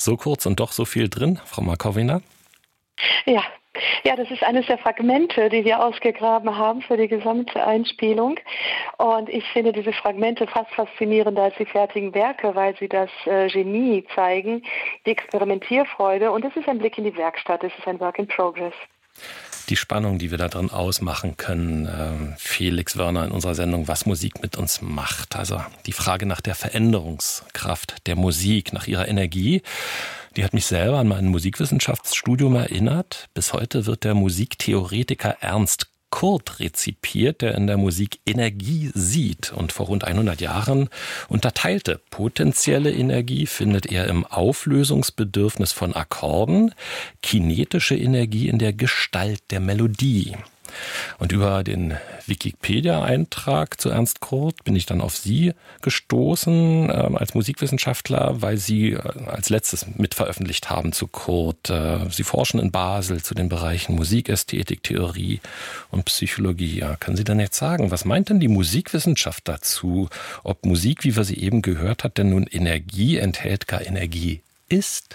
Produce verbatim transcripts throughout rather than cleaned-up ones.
So kurz und doch so viel drin, Frau Markowina? Ja. Ja, das ist eines der Fragmente, die wir ausgegraben haben für die gesamte Einspielung. Und ich finde diese Fragmente fast faszinierender als die fertigen Werke, weil sie das äh, Genie zeigen, die Experimentierfreude. Und es ist ein Blick in die Werkstatt, es ist ein Work in Progress. Die Spannung, die wir da drin ausmachen können, äh, Felix Wörner in unserer Sendung Was Musik mit uns macht. Also die Frage nach der Veränderungskraft der Musik, nach ihrer Energie, die hat mich selber an mein Musikwissenschaftsstudium erinnert. Bis heute wird der Musiktheoretiker Ernst Kurt rezipiert, der in der Musik Energie sieht und vor rund hundert Jahren unterteilte. Potenzielle Energie findet er im Auflösungsbedürfnis von Akkorden, kinetische Energie in der Gestalt der Melodie. Und über den Wikipedia-Eintrag zu Ernst Kurt bin ich dann auf Sie gestoßen äh, als Musikwissenschaftler, weil Sie äh, als letztes mitveröffentlicht haben zu Kurt. Äh, Sie forschen in Basel zu den Bereichen Musikästhetik, Theorie und Psychologie. Ja, können Sie dann jetzt sagen, was meint denn die Musikwissenschaft dazu, ob Musik, wie wir sie eben gehört hat, denn nun Energie enthält, gar Energie ist?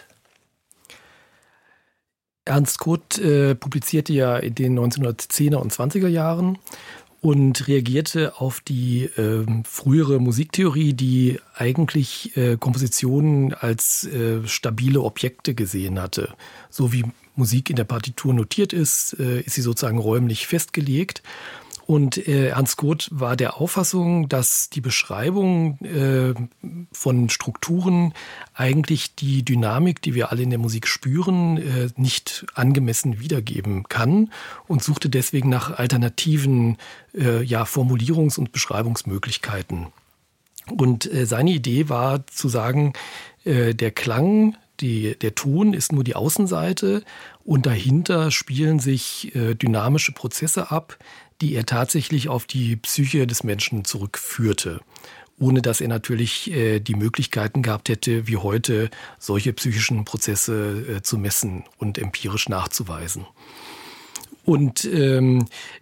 Ernst Kurt äh, publizierte ja in den neunzehnhundertzehner und zwanziger Jahren und reagierte auf die äh, frühere Musiktheorie, die eigentlich äh, Kompositionen als äh, stabile Objekte gesehen hatte. So wie Musik in der Partitur notiert ist, äh, ist sie sozusagen räumlich festgelegt. Und äh, Ernst Kurt war der Auffassung, dass die Beschreibung äh, von Strukturen eigentlich die Dynamik, die wir alle in der Musik spüren, äh, nicht angemessen wiedergeben kann und suchte deswegen nach alternativen äh, ja, Formulierungs- und Beschreibungsmöglichkeiten. Und äh, seine Idee war zu sagen, äh, der Klang, die, der Ton ist nur die Außenseite und dahinter spielen sich äh, dynamische Prozesse ab, die er tatsächlich auf die Psyche des Menschen zurückführte, ohne dass er natürlich äh, die Möglichkeiten gehabt hätte, wie heute solche psychischen Prozesse äh, zu messen und empirisch nachzuweisen. Und ähm,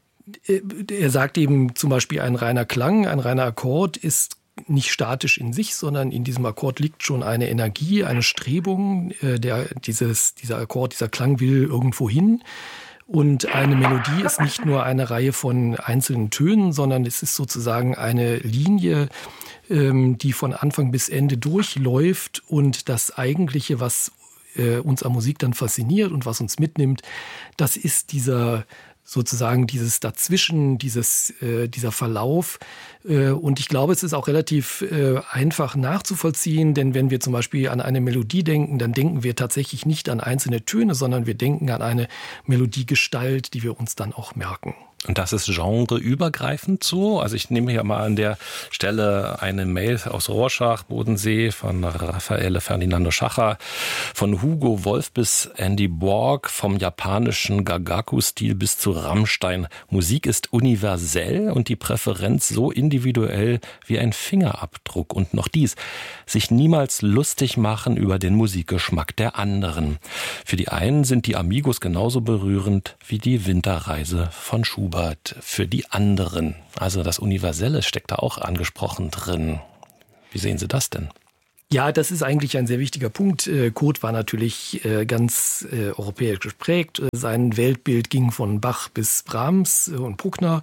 er sagt eben zum Beispiel, ein reiner Klang, ein reiner Akkord ist nicht statisch in sich, sondern in diesem Akkord liegt schon eine Energie, eine Strebung. Äh, der, dieses, dieser Akkord, dieser Klang will irgendwo hin. Und eine Melodie ist nicht nur eine Reihe von einzelnen Tönen, sondern es ist sozusagen eine Linie, ähm, die von Anfang bis Ende durchläuft. Und das Eigentliche, was äh, uns an Musik dann fasziniert und was uns mitnimmt, das ist dieser sozusagen dieses Dazwischen, dieses, äh, dieser Verlauf. Äh, und ich glaube, es ist auch relativ äh, einfach nachzuvollziehen, denn wenn wir zum Beispiel an eine Melodie denken, dann denken wir tatsächlich nicht an einzelne Töne, sondern wir denken an eine Melodiegestalt, die wir uns dann auch merken. Und das ist genreübergreifend so? Also ich nehme hier mal an der Stelle eine Mail aus Rorschach, Bodensee, von Raffaele Ferdinando Schacher, von Hugo Wolf bis Andy Borg, vom japanischen Gagaku-Stil bis zu Rammstein. Musik ist universell und die Präferenz so individuell wie ein Fingerabdruck. Und noch dies, sich niemals lustig machen über den Musikgeschmack der anderen. Für die einen sind die Amigos genauso berührend wie die Winterreise von Schubert. Für die anderen, also das Universelle steckt da auch angesprochen drin. Wie sehen Sie das denn? Ja, das ist eigentlich ein sehr wichtiger Punkt. Kurt war natürlich ganz europäisch geprägt. Sein Weltbild ging von Bach bis Brahms und Bruckner.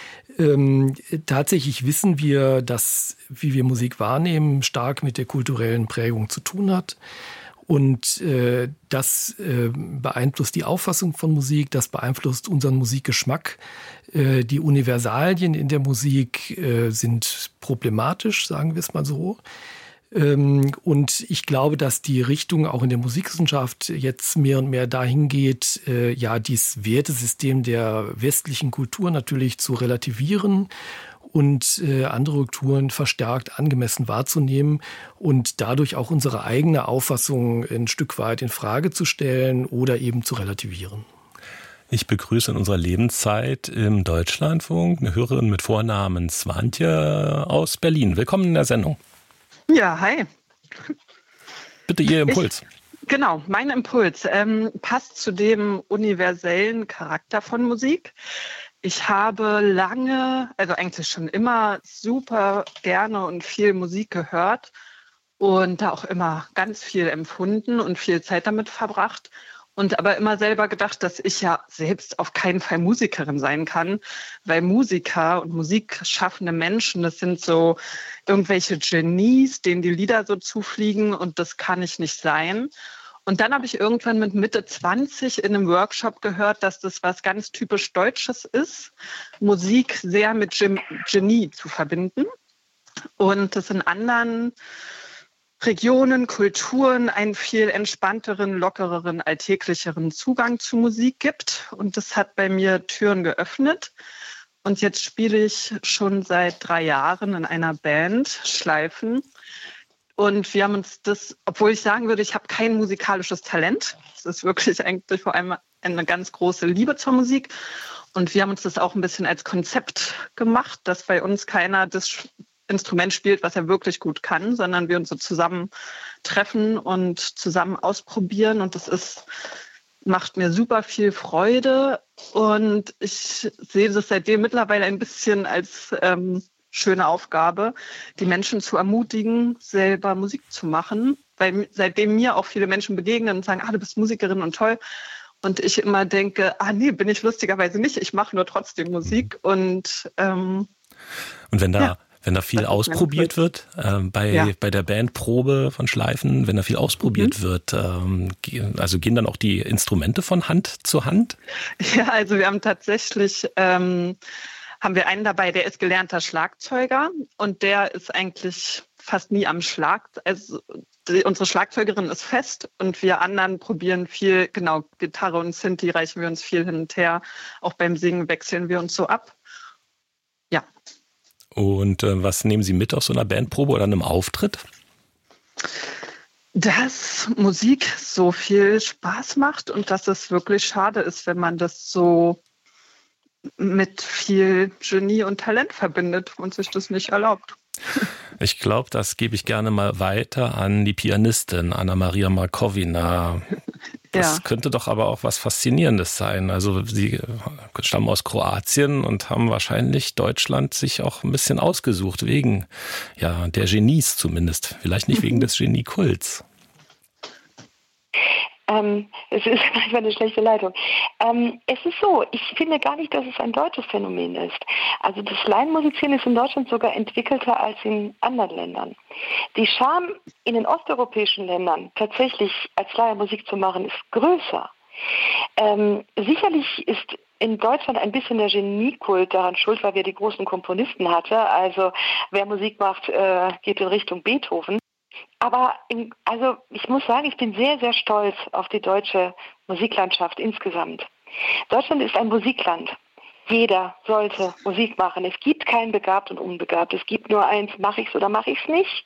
Ähm, tatsächlich wissen wir, dass, wie wir Musik wahrnehmen, stark mit der kulturellen Prägung zu tun hat. Und äh, das äh, beeinflusst die Auffassung von Musik, das beeinflusst unseren Musikgeschmack. Äh, die Universalien in der Musik äh, sind problematisch, sagen wir es mal so. Ähm, und ich glaube, dass die Richtung auch in der Musikwissenschaft jetzt mehr und mehr dahin geht, äh, ja, dieses Wertesystem der westlichen Kultur natürlich zu relativieren und äh, andere Kulturen verstärkt angemessen wahrzunehmen und dadurch auch unsere eigene Auffassung ein Stück weit in Frage zu stellen oder eben zu relativieren. Ich begrüße in unserer Lebenszeit im Deutschlandfunk eine Hörerin mit Vornamen Swantje aus Berlin. Willkommen in der Sendung. Ja, hi. Bitte Ihr Impuls. Ich, genau, mein Impuls ähm, passt zu dem universellen Charakter von Musik. Ich habe lange, also eigentlich schon immer super gerne und viel Musik gehört und da auch immer ganz viel empfunden und viel Zeit damit verbracht. Und aber immer selber gedacht, dass ich ja selbst auf keinen Fall Musikerin sein kann, weil Musiker und musikschaffende Menschen, das sind so irgendwelche Genies, denen die Lieder so zufliegen und das kann ich nicht sein. Und dann habe ich irgendwann mit Mitte zwanzig in einem Workshop gehört, dass das was ganz typisch Deutsches ist, Musik sehr mit Genie zu verbinden und das in anderen Regionen, Kulturen einen viel entspannteren, lockereren, alltäglicheren Zugang zu Musik gibt. Und das hat bei mir Türen geöffnet. Und jetzt spiele ich schon seit drei Jahren in einer Band, Schleifen. Und wir haben uns das, obwohl ich sagen würde, ich habe kein musikalisches Talent. Das ist wirklich eigentlich vor allem eine ganz große Liebe zur Musik. Und wir haben uns das auch ein bisschen als Konzept gemacht, dass bei uns keiner das Instrument spielt, was er wirklich gut kann, sondern wir uns so zusammen treffen und zusammen ausprobieren. Und das ist, macht mir super viel Freude. Und ich sehe das seitdem mittlerweile ein bisschen als ähm, schöne Aufgabe, die Menschen zu ermutigen, selber Musik zu machen. Weil seitdem mir auch viele Menschen begegnen und sagen, ah, du bist Musikerin und toll. Und ich immer denke, ah nee, bin ich lustigerweise nicht. Ich mache nur trotzdem Musik. Und, ähm, und wenn da ja. Wenn da viel ausprobiert wird, äh, bei, ja. bei der Bandprobe von Schleifen, wenn da viel ausprobiert mhm. wird, ähm, also gehen dann auch die Instrumente von Hand zu Hand? Ja, also wir haben tatsächlich, ähm, haben wir einen dabei, der ist gelernter Schlagzeuger und der ist eigentlich fast nie am Schlag. Also die, unsere Schlagzeugerin ist fest und wir anderen probieren viel, genau, Gitarre und Synthi reichen wir uns viel hin und her. Auch beim Singen wechseln wir uns so ab. Ja. Und äh, was nehmen Sie mit aus so einer Bandprobe oder einem Auftritt? Dass Musik so viel Spaß macht und dass es wirklich schade ist, wenn man das so mit viel Genie und Talent verbindet und sich das nicht erlaubt. Ich glaube, das gebe ich gerne mal weiter an die Pianistin Anna-Maria Markovina. Das ja. könnte doch aber auch was Faszinierendes sein. Also Sie stammen aus Kroatien und haben wahrscheinlich Deutschland sich auch ein bisschen ausgesucht, wegen ja der Genies zumindest. Vielleicht nicht wegen des Geniekults. Ähm, es ist manchmal eine schlechte Leitung. Ähm, es ist so, ich finde gar nicht, dass es ein deutsches Phänomen ist. Also das Laienmusizieren ist in Deutschland sogar entwickelter als in anderen Ländern. Die Scham in den osteuropäischen Ländern, tatsächlich als Laie Musik zu machen, ist größer. Ähm, sicherlich ist in Deutschland ein bisschen der Geniekult daran schuld, weil wir die großen Komponisten hatten. Also wer Musik macht, äh, geht in Richtung Beethoven. Aber in, also ich muss sagen, ich bin sehr, sehr stolz auf die deutsche Musiklandschaft insgesamt. Deutschland ist ein Musikland. Jeder sollte Musik machen. Es gibt kein Begabt und Unbegabt. Es gibt nur eins, mache ich es oder mache ich es nicht.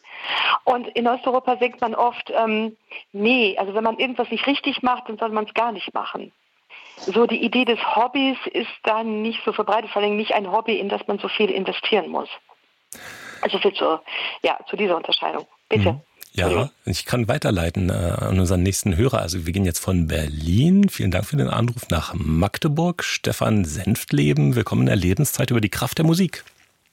Und in Osteuropa denkt man oft, ähm, nee, also wenn man irgendwas nicht richtig macht, dann soll man es gar nicht machen. So die Idee des Hobbys ist dann nicht so verbreitet, vor allem nicht ein Hobby, in das man so viel investieren muss. Also viel zu, ja, zu dieser Unterscheidung. Bitte. Ja, ich kann weiterleiten äh, an unseren nächsten Hörer. Also wir gehen jetzt von Berlin. Vielen Dank für den Anruf nach Magdeburg. Stefan Senftleben, willkommen in der Lebenszeit über die Kraft der Musik.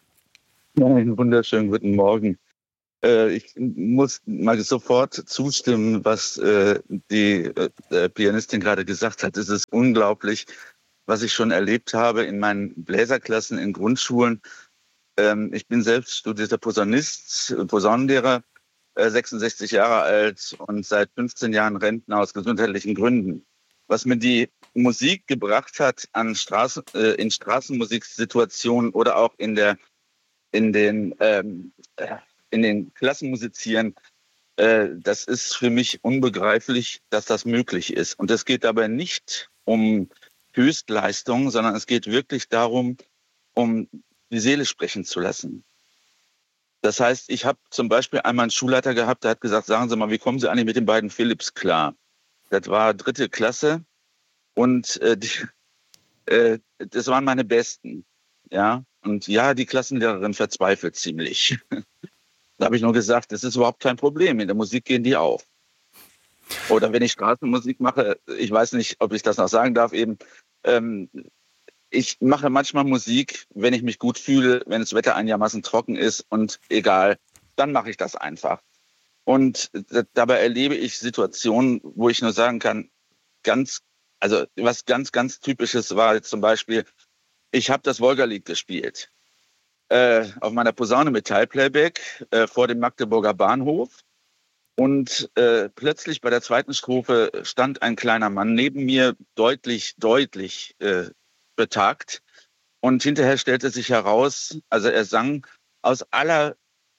Ja, einen wunderschönen guten Morgen. Äh, ich muss mal sofort zustimmen, was äh, die äh, Pianistin gerade gesagt hat. Es ist unglaublich, was ich schon erlebt habe in meinen Bläserklassen in Grundschulen. Ähm, ich bin selbst studierter Posaunist, Posaunenlehrer, sechsundsechzig Jahre alt und seit fünfzehn Jahren Rentner aus gesundheitlichen Gründen. Was mir die Musik gebracht hat an Straßen, äh, in Straßenmusiksituationen oder auch in der in den ähm, in den Klassenmusizieren, äh, das ist für mich unbegreiflich, dass das möglich ist. Und es geht dabei nicht um Höchstleistung, sondern es geht wirklich darum, um die Seele sprechen zu lassen. Das heißt, ich habe zum Beispiel einmal einen Schulleiter gehabt, der hat gesagt, sagen Sie mal, wie kommen Sie eigentlich mit den beiden Philips klar? Das war dritte Klasse und äh, die, äh, das waren meine Besten. Ja? Und ja, die Klassenlehrerin verzweifelt ziemlich. Da habe ich nur gesagt, das ist überhaupt kein Problem, in der Musik gehen die auf. Oder wenn ich Straßenmusik mache, ich weiß nicht, ob ich das noch sagen darf, eben, ähm, ich mache manchmal Musik, wenn ich mich gut fühle, wenn das Wetter einigermaßen trocken ist und egal, dann mache ich das einfach. Und dabei erlebe ich Situationen, wo ich nur sagen kann, ganz, also was ganz, ganz Typisches war jetzt zum Beispiel, ich habe das Wolga-Lied gespielt äh, auf meiner Posaune mit Teilplayback äh, vor dem Magdeburger Bahnhof. Und äh, plötzlich bei der zweiten Strophe stand ein kleiner Mann neben mir, deutlich, deutlich äh, betagt. Und hinterher stellte sich heraus, also er sang aus aller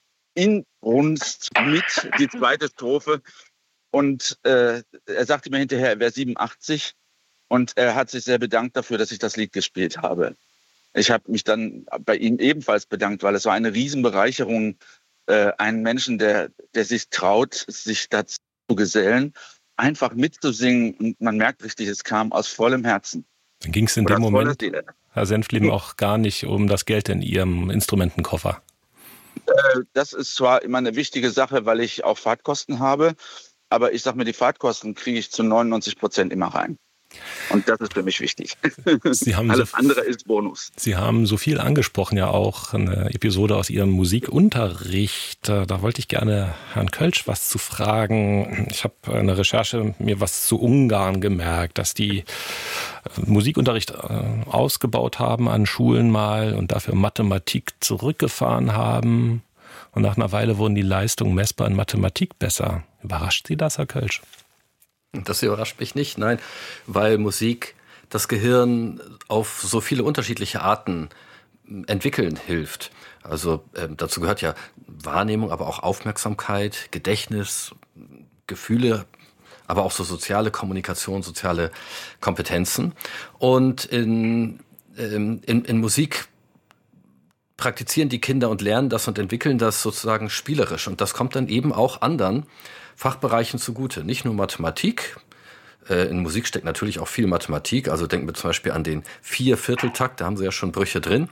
Inbrunst mit die zweite Strophe. Und äh, er sagte mir hinterher, er wäre siebenundachtzig. Und er hat sich sehr bedankt dafür, dass ich das Lied gespielt habe. Ich habe mich dann bei ihm ebenfalls bedankt, weil es war eine Riesenbereicherung, äh, einen Menschen, der, der sich traut, sich dazu zu gesellen, einfach mitzusingen. Und man merkt richtig, es kam aus vollem Herzen. Dann ging es in Oder dem Moment, Seele. Herr Senftleben, auch gar nicht um das Geld in Ihrem Instrumentenkoffer. Äh, das ist zwar immer eine wichtige Sache, weil ich auch Fahrtkosten habe, aber ich sage mir, die Fahrtkosten kriege ich zu neunundneunzig Prozent immer rein. Und das ist für mich wichtig. Sie haben Alles so, andere ist Bonus. Sie haben so viel angesprochen, ja auch eine Episode aus Ihrem Musikunterricht. Da wollte ich gerne Herrn Kölsch was zu fragen. Ich habe in der Recherche mir was zu Ungarn gemerkt, dass die Musikunterricht ausgebaut haben an Schulen mal und dafür Mathematik zurückgefahren haben. Und nach einer Weile wurden die Leistungen messbar in Mathematik besser. Überrascht Sie das, Herr Kölsch? Das überrascht mich nicht, nein, weil Musik das Gehirn auf so viele unterschiedliche Arten entwickeln hilft. Also äh, dazu gehört ja Wahrnehmung, aber auch Aufmerksamkeit, Gedächtnis, Gefühle, aber auch so soziale Kommunikation, soziale Kompetenzen. Und in, ähm, in, in Musik praktizieren die Kinder und lernen das und entwickeln das sozusagen spielerisch. Und das kommt dann eben auch anderen Fachbereichen zugute. Nicht nur Mathematik. In Musik steckt natürlich auch viel Mathematik. Also denken wir zum Beispiel an den Viervierteltakt. Da haben Sie ja schon Brüche drin.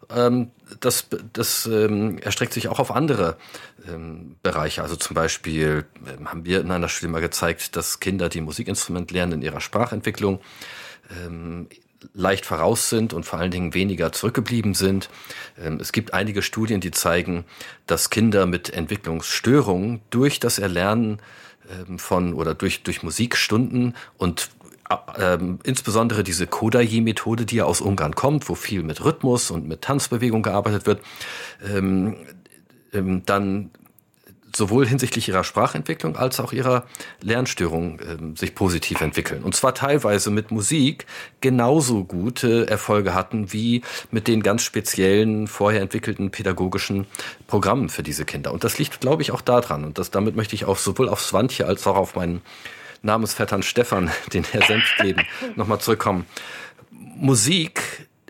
Das, das erstreckt sich auch auf andere Bereiche. Also zum Beispiel haben wir in einer Studie mal gezeigt, dass Kinder, die Musikinstrument lernen, in ihrer Sprachentwicklung leicht voraus sind und vor allen Dingen weniger zurückgeblieben sind. Es gibt einige Studien, die zeigen, dass Kinder mit Entwicklungsstörungen durch das Erlernen von oder durch, durch Musikstunden und ähm, insbesondere diese Kodaly-Methode, die ja aus Ungarn kommt, wo viel mit Rhythmus und mit Tanzbewegung gearbeitet wird, ähm, ähm, dann sowohl hinsichtlich ihrer Sprachentwicklung als auch ihrer Lernstörung äh, sich positiv entwickeln. Und zwar teilweise mit Musik genauso gute Erfolge hatten wie mit den ganz speziellen, vorher entwickelten pädagogischen Programmen für diese Kinder. Und das liegt, glaube ich, auch daran. Und das, damit möchte ich auch sowohl auf Swantje als auch auf meinen Namensvettern Stefan, den Herr Senftleben, nochmal zurückkommen. Musik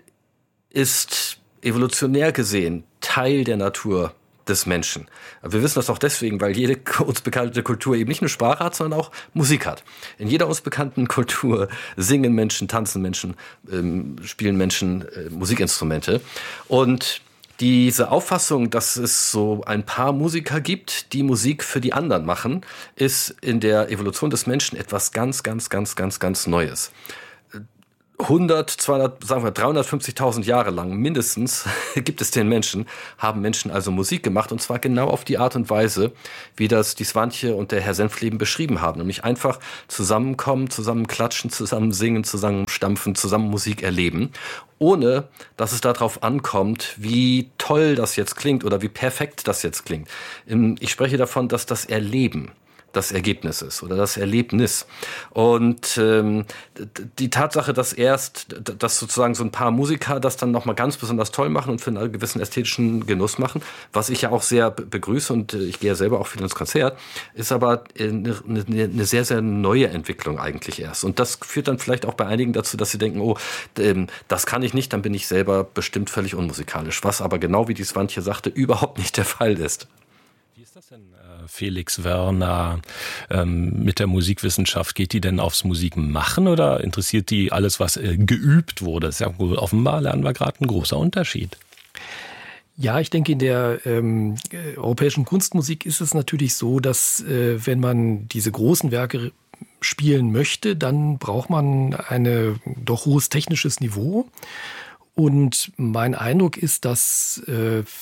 ist evolutionär gesehen Teil der Natur des Menschen. Wir wissen das auch deswegen, weil jede uns bekannte Kultur eben nicht nur Sprache hat, sondern auch Musik hat. In jeder uns bekannten Kultur singen Menschen, tanzen Menschen, ähm, spielen Menschen äh, Musikinstrumente. Und diese Auffassung, dass es so ein paar Musiker gibt, die Musik für die anderen machen, ist in der Evolution des Menschen etwas ganz, ganz, ganz, ganz, ganz Neues. hundert, zweihundert, sagen wir dreihundertfünfzigtausend Jahre lang mindestens gibt es den Menschen, haben Menschen also Musik gemacht und zwar genau auf die Art und Weise, wie das die Swantje und der Herr Senftleben beschrieben haben, nämlich einfach zusammenkommen, zusammen klatschen, zusammen singen, zusammen stampfen, zusammen Musik erleben, ohne dass es darauf ankommt, wie toll das jetzt klingt oder wie perfekt das jetzt klingt. Ich spreche davon, dass das Erleben das Ergebnis ist oder das Erlebnis. Und ähm, die Tatsache, dass erst, dass sozusagen so ein paar Musiker das dann nochmal ganz besonders toll machen und für einen gewissen ästhetischen Genuss machen, was ich ja auch sehr begrüße und ich gehe ja selber auch viel ins Konzert, ist aber eine, eine, eine sehr, sehr neue Entwicklung eigentlich erst. Und das führt dann vielleicht auch bei einigen dazu, dass sie denken, oh, das kann ich nicht, dann bin ich selber bestimmt völlig unmusikalisch. Was aber genau wie die Swantje sagte, überhaupt nicht der Fall ist. Wie ist das denn, Felix Wörner, ähm, mit der Musikwissenschaft? Geht die denn aufs Musikmachen oder interessiert die alles, was äh, geübt wurde? Das ist ja offenbar, lernen wir gerade, ein großer Unterschied. Ja, ich denke, in der ähm, europäischen Kunstmusik ist es natürlich so, dass äh, wenn man diese großen Werke spielen möchte, dann braucht man ein doch hohes technisches Niveau. Und mein Eindruck ist, dass äh,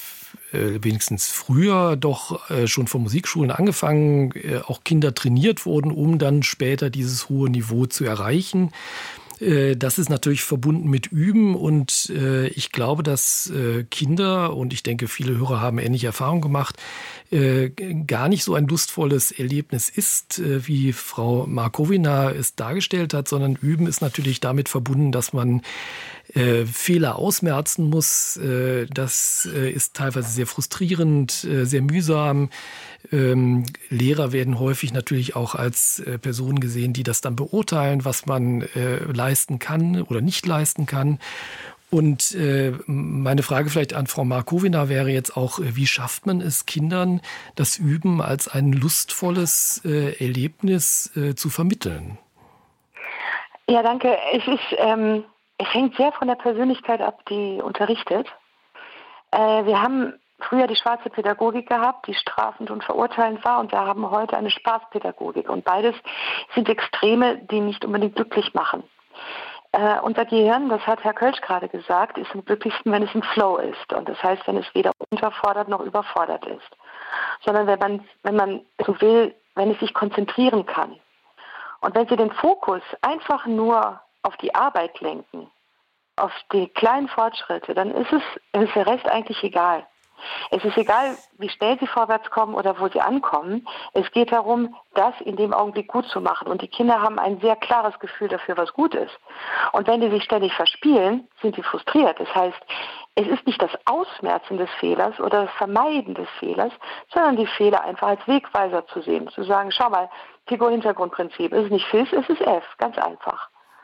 äh, wenigstens früher doch äh, schon von Musikschulen angefangen, äh, auch Kinder trainiert wurden, um dann später dieses hohe Niveau zu erreichen. Das ist natürlich verbunden mit Üben und äh, ich glaube, dass äh, Kinder, und ich denke, viele Hörer haben ähnliche Erfahrungen gemacht, äh, gar nicht so ein lustvolles Erlebnis ist, äh, wie Frau Markowina es dargestellt hat, sondern Üben ist natürlich damit verbunden, dass man äh, Fehler ausmerzen muss. Äh, das äh, ist teilweise sehr frustrierend, äh, sehr mühsam. Ähm, Lehrer werden häufig natürlich auch als äh, Personen gesehen, die das dann beurteilen, was man äh, leisten kann oder nicht leisten kann. Und äh, meine Frage vielleicht an Frau Markowina wäre jetzt auch, äh, wie schafft man es, Kindern das Üben als ein lustvolles äh, Erlebnis äh, zu vermitteln? Ja, danke. Es ist, ähm, es hängt sehr von der Persönlichkeit ab, die unterrichtet. Äh, wir haben früher die schwarze Pädagogik gehabt, die strafend und verurteilend war, und wir haben heute eine Spaßpädagogik. Und beides sind Extreme, die nicht unbedingt glücklich machen. Äh, unser Gehirn, das hat Herr Kölsch gerade gesagt, ist am glücklichsten, wenn es im Flow ist. Und das heißt, wenn es weder unterfordert noch überfordert ist. Sondern wenn man, wenn man so will, wenn es sich konzentrieren kann. Und wenn Sie den Fokus einfach nur auf die Arbeit lenken, auf die kleinen Fortschritte, dann ist es, ist der Rest eigentlich egal. Es ist egal, wie schnell Sie vorwärts kommen oder wo Sie ankommen. Es geht darum, das in dem Augenblick gut zu machen. Und die Kinder haben ein sehr klares Gefühl dafür, was gut ist. Und wenn die sich ständig verspielen, sind sie frustriert. Das heißt, es ist nicht das Ausmerzen des Fehlers oder das Vermeiden des Fehlers, sondern die Fehler einfach als Wegweiser zu sehen. Zu sagen, schau mal, Figur-Hintergrundprinzip, es ist nicht Fis, es ist F. Ganz einfach.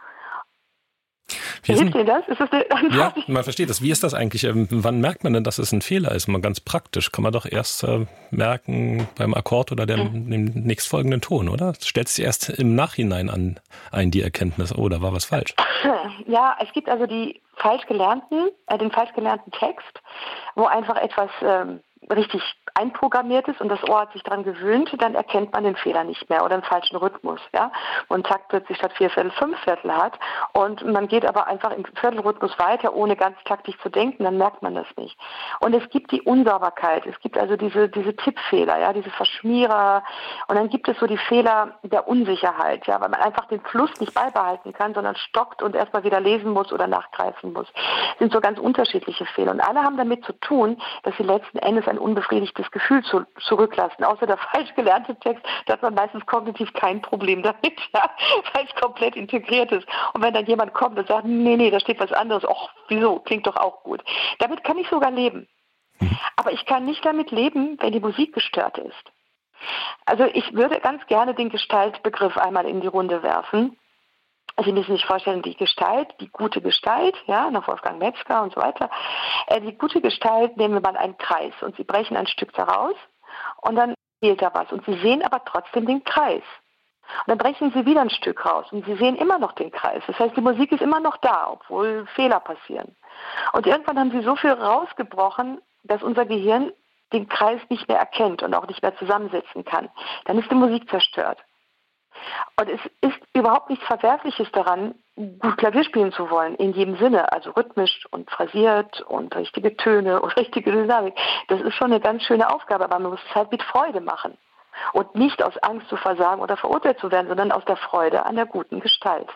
Wie Hilft Ihnen das? Ist das eine ja, man versteht das. Wie ist das eigentlich? Ähm, wann merkt man denn, dass es ein Fehler ist? Mal ganz praktisch. Kann man doch erst äh, merken beim Akkord oder dem, mhm. dem nächstfolgenden Ton, oder? Stellt sich erst im Nachhinein an ein, die Erkenntnis, oh, da war was falsch. Ja, es gibt also die falsch gelernten, äh, den falsch gelernten Text, wo einfach etwas ähm, richtig einprogrammiert ist und das Ohr hat sich daran gewöhnt, dann erkennt man den Fehler nicht mehr oder den falschen Rhythmus, ja. Und Takt plötzlich statt vier Viertel fünf Viertel hat und man geht aber einfach im Viertelrhythmus weiter, ohne ganz taktisch zu denken, dann merkt man das nicht. Und es gibt die Unsauberkeit, es gibt also diese diese Tippfehler, ja, diese Verschmierer, und dann gibt es so die Fehler der Unsicherheit, ja, weil man einfach den Fluss nicht beibehalten kann, sondern stockt und erstmal wieder lesen muss oder nachgreifen muss. Das sind so ganz unterschiedliche Fehler und alle haben damit zu tun, dass sie letzten Endes ein unbefriedigtes Gefühl zu, zurücklassen. Außer der falsch gelernte Text, da hat man meistens kognitiv kein Problem damit, ja, weil es komplett integriert ist. Und wenn dann jemand kommt und sagt, nee, nee, da steht was anderes, ach, wieso, klingt doch auch gut. Damit kann ich sogar leben. Aber ich kann nicht damit leben, wenn die Musik gestört ist. Also ich würde ganz gerne den Gestaltbegriff einmal in die Runde werfen. Also Sie müssen sich vorstellen, die Gestalt, die gute Gestalt, ja, nach Wolfgang Metzger und so weiter. Äh, die gute Gestalt, nehmen wir mal einen Kreis und Sie brechen ein Stück daraus und dann fehlt da was. Und Sie sehen aber trotzdem den Kreis. Und dann brechen Sie wieder ein Stück raus und Sie sehen immer noch den Kreis. Das heißt, die Musik ist immer noch da, obwohl Fehler passieren. Und irgendwann haben Sie so viel rausgebrochen, dass unser Gehirn den Kreis nicht mehr erkennt und auch nicht mehr zusammensetzen kann. Dann ist die Musik zerstört. Und es ist überhaupt nichts Verwerfliches daran, gut Klavier spielen zu wollen, in jedem Sinne, also rhythmisch und phrasiert und richtige Töne und richtige Dynamik. Das ist schon eine ganz schöne Aufgabe, aber man muss es halt mit Freude machen und nicht aus Angst zu versagen oder verurteilt zu werden, sondern aus der Freude an der guten Gestalt.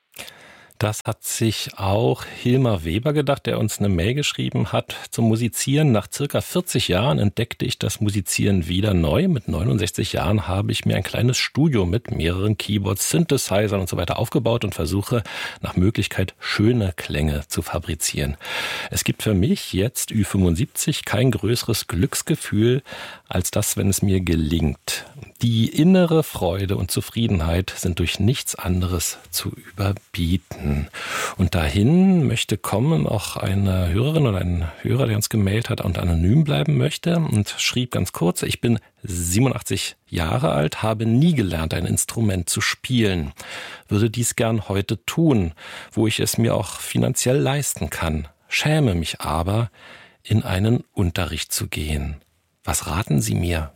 Das hat sich auch Hilmar Weber gedacht, der uns eine Mail geschrieben hat zum Musizieren. Nach circa vierzig Jahren entdeckte ich das Musizieren wieder neu. Mit neunundsechzig Jahren habe ich mir ein kleines Studio mit mehreren Keyboards, Synthesizern und so weiter aufgebaut und versuche nach Möglichkeit schöne Klänge zu fabrizieren. Es gibt für mich jetzt Ü fünfundsiebzig kein größeres Glücksgefühl als das, wenn es mir gelingt. Die innere Freude und Zufriedenheit sind durch nichts anderes zu überbieten. Und dahin möchte kommen auch eine Hörerin oder ein Hörer, der uns gemailt hat und anonym bleiben möchte und schrieb ganz kurz: Ich bin siebenundachtzig Jahre alt, habe nie gelernt, ein Instrument zu spielen. Würde dies gern heute tun, wo ich es mir auch finanziell leisten kann. Schäme mich aber, in einen Unterricht zu gehen. Was raten Sie mir?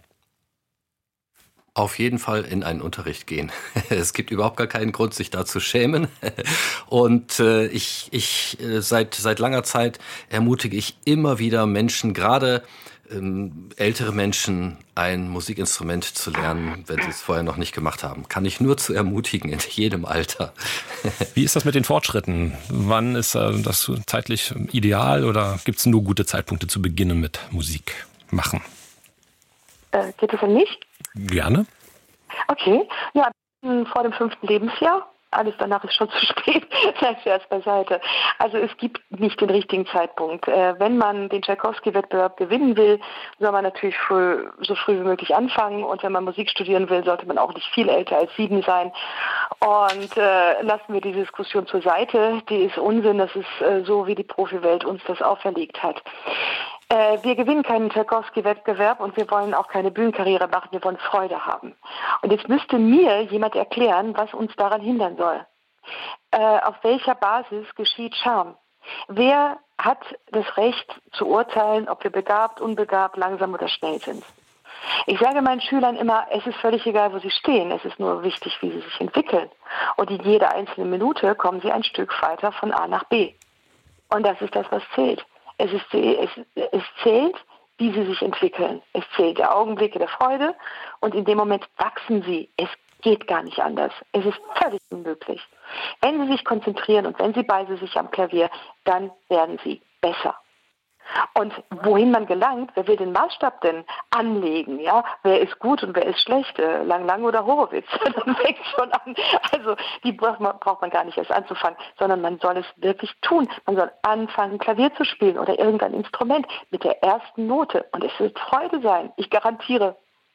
Auf jeden Fall in einen Unterricht gehen. Es gibt überhaupt gar keinen Grund, sich da zu schämen. Und äh, ich, ich äh, seit seit langer Zeit ermutige ich immer wieder Menschen, gerade ähm, ältere Menschen ein Musikinstrument zu lernen, wenn sie es vorher noch nicht gemacht haben. Kann ich nur zu ermutigen, in jedem Alter. Wie ist das mit den Fortschritten? Wann ist äh, das zeitlich ideal oder gibt es nur gute Zeitpunkte zu beginnen mit Musik machen? Äh, geht es um mich? Gerne. Okay, ja, vor dem fünften Lebensjahr. Alles danach ist schon zu spät, das ist erst beiseite. Also es gibt nicht den richtigen Zeitpunkt. Äh, wenn man den Tschaikowski-Wettbewerb gewinnen will, soll man natürlich früh, so früh wie möglich anfangen. Und wenn man Musik studieren will, sollte man auch nicht viel älter als sieben sein. Und äh, lassen wir die Diskussion zur Seite. Die ist Unsinn, das ist äh, so, wie die Profiwelt uns das auferlegt hat. Wir gewinnen keinen Tschaikowski-Wettbewerb und wir wollen auch keine Bühnenkarriere machen, wir wollen Freude haben. Und jetzt müsste mir jemand erklären, was uns daran hindern soll. Äh, auf welcher Basis geschieht Charme? Wer hat das Recht zu urteilen, ob wir begabt, unbegabt, langsam oder schnell sind? Ich sage meinen Schülern immer, es ist völlig egal, wo sie stehen, es ist nur wichtig, wie sie sich entwickeln. Und in jeder einzelnen Minute kommen sie ein Stück weiter von A nach B. Und das ist das, was zählt. Es, ist, es, es zählt, wie sie sich entwickeln. Es zählt der Augenblicke der Freude und in dem Moment wachsen sie. Es geht gar nicht anders. Es ist völlig unmöglich. Wenn sie sich konzentrieren und wenn sie beißen sich am Klavier, dann werden sie besser. Und wohin man gelangt, wer will den Maßstab denn anlegen? Ja, wer ist gut und wer ist schlecht? Lang Lang oder Horowitz? Dann fängt schon an. Also die braucht man, braucht man gar nicht erst anzufangen, sondern man soll es wirklich tun. Man soll anfangen, Klavier zu spielen oder irgendein Instrument mit der ersten Note. Und es wird Freude sein. Ich garantiere.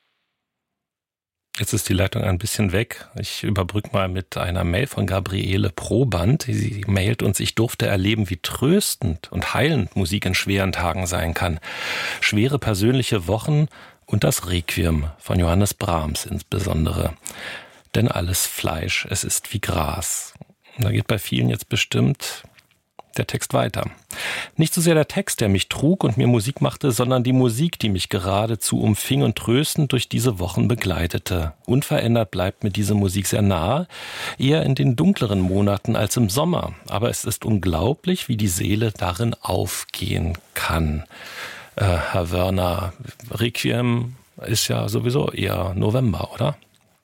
Jetzt ist die Leitung ein bisschen weg. Ich überbrücke mal mit einer Mail von Gabriele Proband. Sie mailt uns, ich durfte erleben, wie tröstend und heilend Musik in schweren Tagen sein kann. Schwere persönliche Wochen und das Requiem von Johannes Brahms insbesondere. Denn alles Fleisch, es ist wie Gras. Und da geht bei vielen jetzt bestimmt der Text weiter. Nicht so sehr der Text, der mich trug und mir Musik machte, sondern die Musik, die mich geradezu umfing und tröstend durch diese Wochen begleitete. Unverändert bleibt mir diese Musik sehr nahe, eher in den dunkleren Monaten als im Sommer. Aber es ist unglaublich, wie die Seele darin aufgehen kann. Äh, Herr Wörner, Requiem ist ja sowieso eher November, oder?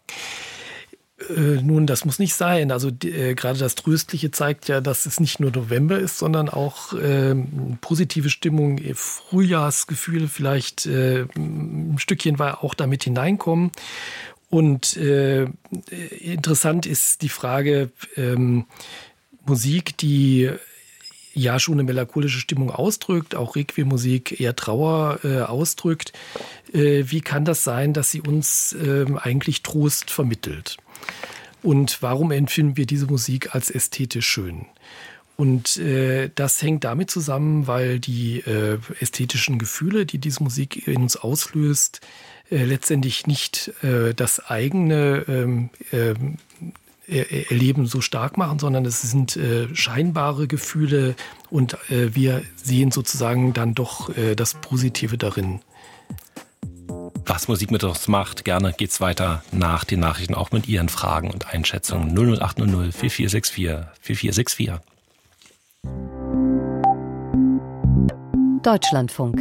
Nun, das muss nicht sein. Also äh, gerade das Tröstliche zeigt ja, dass es nicht nur November ist, sondern auch äh, positive Stimmung, Frühjahrsgefühle vielleicht äh, ein Stückchen auch damit hineinkommen. Und äh, interessant ist die Frage, ähm, Musik, die ja schon eine melancholische Stimmung ausdrückt, auch Requiem-Musik eher Trauer äh, ausdrückt. Äh, wie kann das sein, dass sie uns äh, eigentlich Trost vermittelt? Und warum empfinden wir diese Musik als ästhetisch schön? Und äh, das hängt damit zusammen, weil die äh, ästhetischen Gefühle, die diese Musik in uns auslöst, äh, letztendlich nicht äh, das eigene ähm, äh, Erleben so stark machen, sondern es sind äh, scheinbare Gefühle und äh, wir sehen sozusagen dann doch äh, das Positive darin. Was Musik mit uns macht, gerne geht's weiter nach den Nachrichten, auch mit Ihren Fragen und Einschätzungen. null null acht null null vier vier sechs vier vier vier sechs vier. Deutschlandfunk.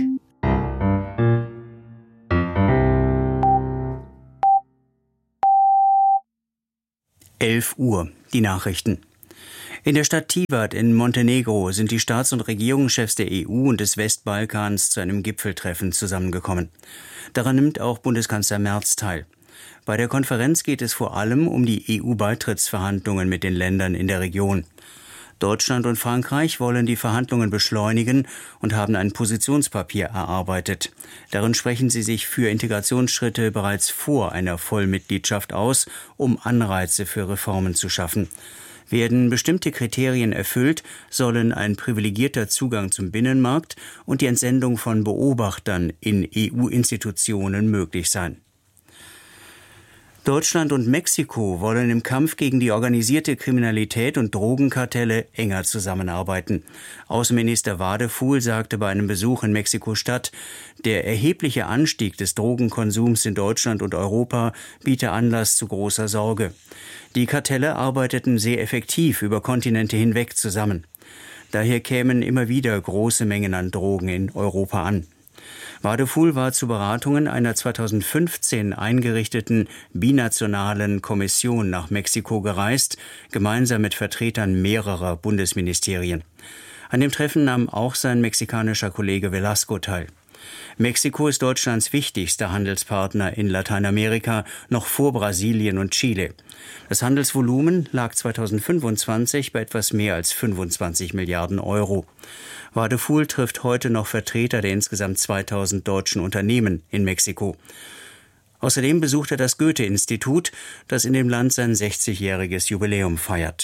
elf Uhr, die Nachrichten. In der Stadt Tivat in Montenegro sind die Staats- und Regierungschefs der E U und des Westbalkans zu einem Gipfeltreffen zusammengekommen. Daran nimmt auch Bundeskanzler Merz teil. Bei der Konferenz geht es vor allem um die E U-Beitrittsverhandlungen mit den Ländern in der Region. Deutschland und Frankreich wollen die Verhandlungen beschleunigen und haben ein Positionspapier erarbeitet. Darin sprechen sie sich für Integrationsschritte bereits vor einer Vollmitgliedschaft aus, um Anreize für Reformen zu schaffen. Werden bestimmte Kriterien erfüllt, sollen ein privilegierter Zugang zum Binnenmarkt und die Entsendung von Beobachtern in E U-Institutionen möglich sein. Deutschland und Mexiko wollen im Kampf gegen die organisierte Kriminalität und Drogenkartelle enger zusammenarbeiten. Außenminister Wadefuhl sagte bei einem Besuch in Mexiko-Stadt, der erhebliche Anstieg des Drogenkonsums in Deutschland und Europa biete Anlass zu großer Sorge. Die Kartelle arbeiteten sehr effektiv über Kontinente hinweg zusammen. Daher kämen immer wieder große Mengen an Drogen in Europa an. Wadefuhl war zu Beratungen einer zweitausendfünfzehn eingerichteten binationalen Kommission nach Mexiko gereist, gemeinsam mit Vertretern mehrerer Bundesministerien. An dem Treffen nahm auch sein mexikanischer Kollege Velasco teil. Mexiko ist Deutschlands wichtigster Handelspartner in Lateinamerika, noch vor Brasilien und Chile. Das Handelsvolumen lag zweitausendfünfundzwanzig bei etwas mehr als fünfundzwanzig Milliarden Euro. Wadefuhl trifft heute noch Vertreter der insgesamt zweitausend deutschen Unternehmen in Mexiko. Außerdem besucht er das Goethe-Institut, das in dem Land sein sechzigjähriges Jubiläum feiert.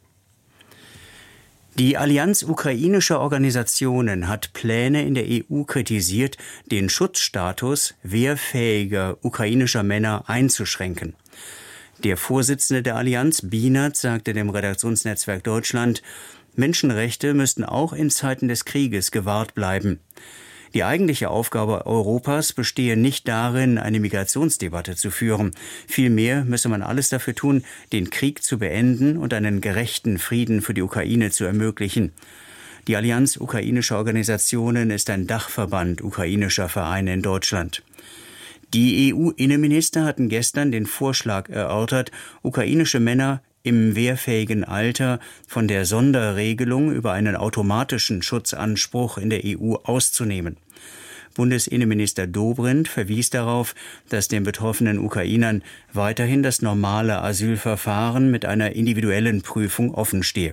Die Allianz ukrainischer Organisationen hat Pläne in der E U kritisiert, den Schutzstatus wehrfähiger ukrainischer Männer einzuschränken. Der Vorsitzende der Allianz, Bienert, sagte dem Redaktionsnetzwerk Deutschland, Menschenrechte müssten auch in Zeiten des Krieges gewahrt bleiben. Die eigentliche Aufgabe Europas bestehe nicht darin, eine Migrationsdebatte zu führen. Vielmehr müsse man alles dafür tun, den Krieg zu beenden und einen gerechten Frieden für die Ukraine zu ermöglichen. Die Allianz ukrainischer Organisationen ist ein Dachverband ukrainischer Vereine in Deutschland. Die E U-Innenminister hatten gestern den Vorschlag erörtert, ukrainische Männer im wehrfähigen Alter von der Sonderregelung über einen automatischen Schutzanspruch in der E U auszunehmen. Bundesinnenminister Dobrindt verwies darauf, dass den betroffenen Ukrainern weiterhin das normale Asylverfahren mit einer individuellen Prüfung offenstehe.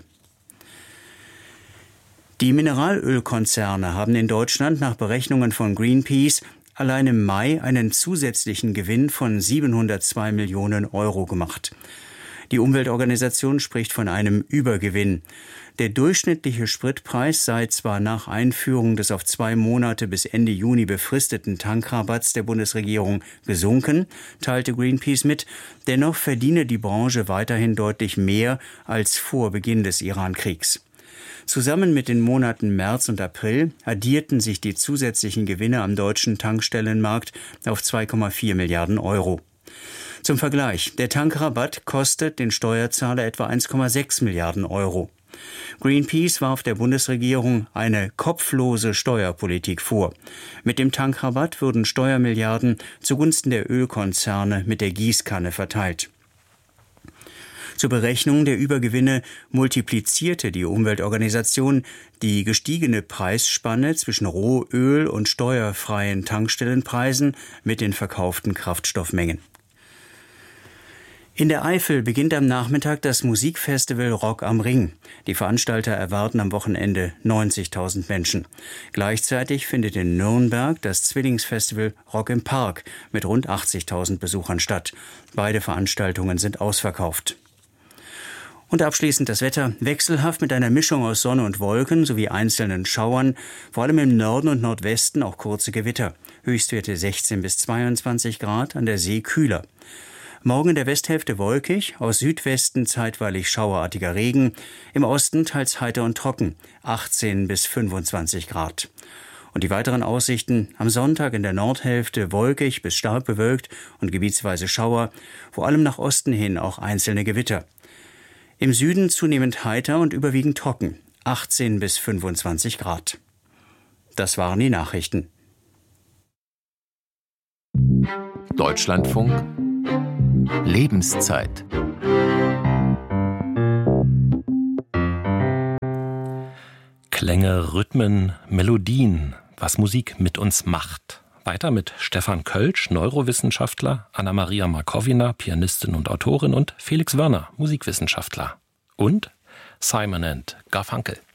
Die Mineralölkonzerne haben in Deutschland nach Berechnungen von Greenpeace allein im Mai einen zusätzlichen Gewinn von siebenhundertzwei Millionen Euro gemacht. Die Umweltorganisation spricht von einem Übergewinn. Der durchschnittliche Spritpreis sei zwar nach Einführung des auf zwei Monate bis Ende Juni befristeten Tankrabatts der Bundesregierung gesunken, teilte Greenpeace mit, dennoch verdiene die Branche weiterhin deutlich mehr als vor Beginn des Iran-Kriegs. Zusammen mit den Monaten März und April addierten sich die zusätzlichen Gewinne am deutschen Tankstellenmarkt auf zwei Komma vier Milliarden Euro. Zum Vergleich, der Tankrabatt kostet den Steuerzahler etwa eins Komma sechs Milliarden Euro. Greenpeace warf der Bundesregierung eine kopflose Steuerpolitik vor. Mit dem Tankrabatt würden Steuermilliarden zugunsten der Ölkonzerne mit der Gießkanne verteilt. Zur Berechnung der Übergewinne multiplizierte die Umweltorganisation die gestiegene Preisspanne zwischen Rohöl und steuerfreien Tankstellenpreisen mit den verkauften Kraftstoffmengen. In der Eifel beginnt am Nachmittag das Musikfestival Rock am Ring. Die Veranstalter erwarten am Wochenende neunzigtausend Menschen. Gleichzeitig findet in Nürnberg das Zwillingsfestival Rock im Park mit rund achtzigtausend Besuchern statt. Beide Veranstaltungen sind ausverkauft. Und abschließend das Wetter. Wechselhaft mit einer Mischung aus Sonne und Wolken sowie einzelnen Schauern. Vor allem im Norden und Nordwesten auch kurze Gewitter. Höchstwerte sechzehn bis zweiundzwanzig Grad, an der See kühler. Morgen in der Westhälfte wolkig, aus Südwesten zeitweilig schauerartiger Regen, im Osten teils heiter und trocken, achtzehn bis fünfundzwanzig Grad. Und die weiteren Aussichten: am Sonntag in der Nordhälfte wolkig bis stark bewölkt und gebietsweise Schauer, vor allem nach Osten hin auch einzelne Gewitter. Im Süden zunehmend heiter und überwiegend trocken, achtzehn bis fünfundzwanzig Grad. Das waren die Nachrichten. Deutschlandfunk Lebenszeit. Klänge, Rhythmen, Melodien, was Musik mit uns macht. Weiter mit Stefan Kölsch, Neurowissenschaftler, Anna-Maria Markowina, Pianistin und Autorin und Felix Wörner, Musikwissenschaftler. Und Simon and Garfunkel.